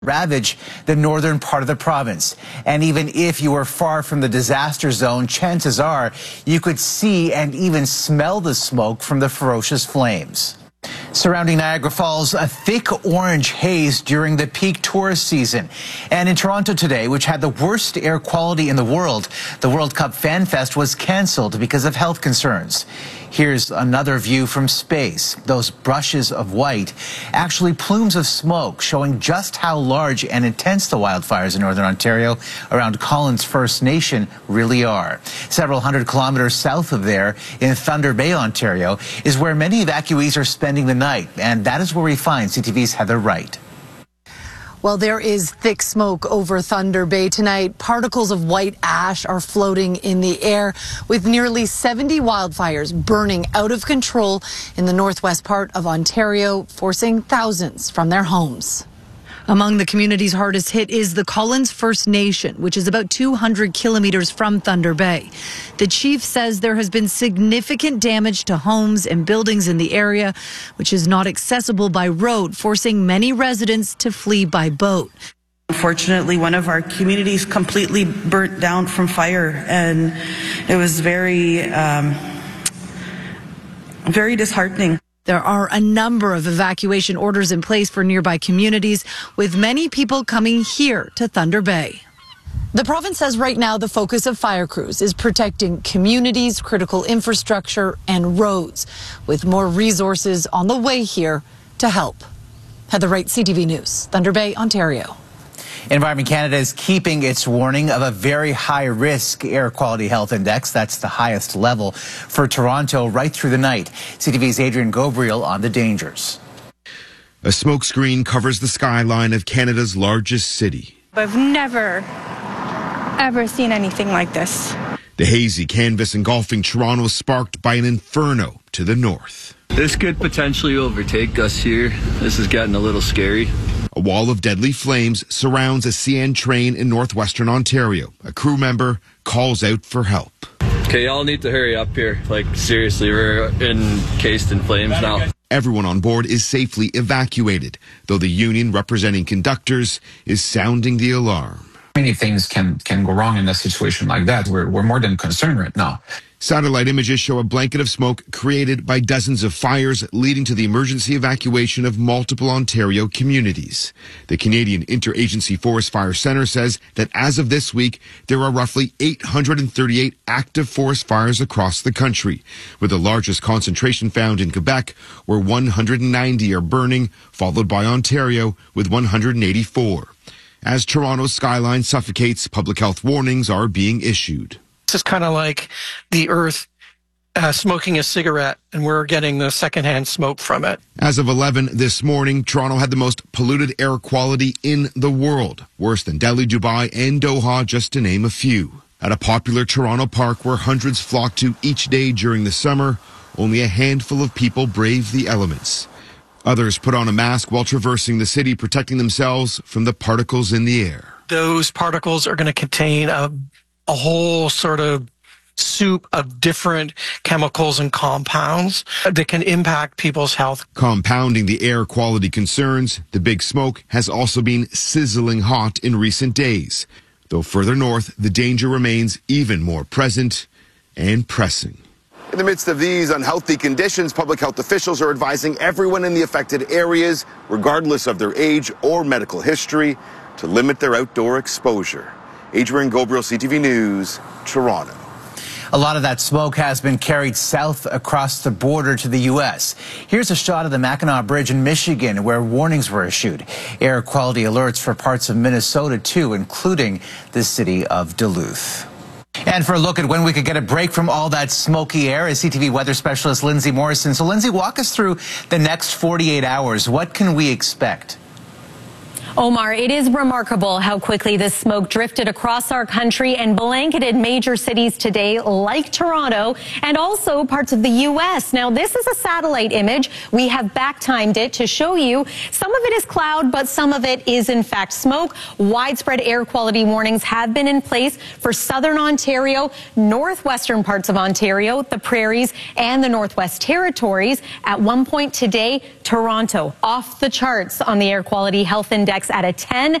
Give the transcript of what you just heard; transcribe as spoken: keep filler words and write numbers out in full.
ravage the northern part of the province. And even if you were far from the disaster zone, chances are you could see and even smell the smoke from the ferocious flames. Surrounding Niagara Falls, a thick orange haze during the peak tourist season. And in Toronto today, which had the worst air quality in the world, the World Cup Fan Fest was cancelled because of health concerns. Here's another view from space. Those brushes of white, actually plumes of smoke, showing just how large and intense the wildfires in northern Ontario around Collins First Nation really are. Several hundred kilometers south of there, in Thunder Bay, Ontario, is where many evacuees are spending the night, and that is where we find C T V's Heather Wright. Well, there is thick smoke over Thunder Bay tonight. Particles of white ash are floating in the air, with nearly seventy wildfires burning out of control in the northwest part of Ontario, forcing thousands from their homes. Among the communities hardest hit is the Collins First Nation, which is about two hundred kilometers from Thunder Bay. The chief says there has been significant damage to homes and buildings in the area, which is not accessible by road, forcing many residents to flee by boat. Unfortunately, one of our communities completely burnt down from fire, and it was very, um, very disheartening. There are a number of evacuation orders in place for nearby communities, with many people coming here to Thunder Bay. The province says right now the focus of fire crews is protecting communities, critical infrastructure, and roads, with more resources on the way here to help. Heather Wright, C T V News, Thunder Bay, Ontario. Environment Canada is keeping its warning of a very high-risk air quality health index. That's the highest level for Toronto right through the night. C T V's Adrian Gobriel on the dangers. A smoke screen covers the skyline of Canada's largest city. I've never, ever seen anything like this. The hazy canvas engulfing Toronto is sparked by an inferno to the north. This could potentially overtake us here. This is getting a little scary. A wall of deadly flames surrounds a C N train in northwestern Ontario. A crew member calls out for help. Okay, y'all need to hurry up here. Like, seriously, we're encased in flames now. Everyone on board is safely evacuated, though the union representing conductors is sounding the alarm. Many things can, can go wrong in a situation like that. We're, we're more than concerned right now. Satellite images show a blanket of smoke created by dozens of fires, leading to the emergency evacuation of multiple Ontario communities. The Canadian Interagency Forest Fire Centre says that as of this week, there are roughly eight hundred thirty-eight active forest fires across the country, with the largest concentration found in Quebec, where one hundred ninety are burning, followed by Ontario with one hundred eighty-four. As Toronto's skyline suffocates, public health warnings are being issued. This is kind of like the earth uh, smoking a cigarette, and we're getting the secondhand smoke from it. As of eleven this morning, Toronto had the most polluted air quality in the world, worse than Delhi, Dubai, and Doha, just to name a few. At a popular Toronto park where hundreds flock to each day during the summer, only a handful of people brave the elements. Others put on a mask while traversing the city, protecting themselves from the particles in the air. Those particles are going to contain a a whole sort of soup of different chemicals and compounds that can impact people's health. Compounding the air quality concerns, the big smoke has also been sizzling hot in recent days. Though further north, the danger remains even more present and pressing. In the midst of these unhealthy conditions, public health officials are advising everyone in the affected areas, regardless of their age or medical history, to limit their outdoor exposure. Adrian Gobriel, C T V News, Toronto. A lot of that smoke has been carried south across the border to the U S. Here's a shot of the Mackinac Bridge in Michigan, where warnings were issued. Air quality alerts for parts of Minnesota, too, including the city of Duluth. And for a look at when we could get a break from all that smoky air is C T V weather specialist Lindsay Morrison. So, Lindsay, walk us through the next forty-eight hours. What can we expect? Omar, it is remarkable how quickly this smoke drifted across our country and blanketed major cities today, like Toronto, and also parts of the U S. Now, this is a satellite image. We have back-timed it to show you some of it is cloud, but some of it is, in fact, smoke. Widespread air quality warnings have been in place for southern Ontario, northwestern parts of Ontario, the Prairies, and the Northwest Territories. At one point today, Toronto off the charts on the air quality health index. index at a ten.